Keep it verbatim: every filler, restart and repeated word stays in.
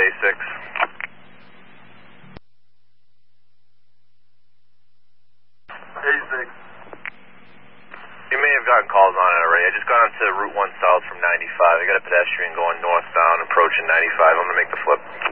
A six. A six. You may have gotten calls on it already. I just got onto Route one South from ninety-five. I got a pedestrian going northbound, approaching ninety-five. I'm going to make the flip.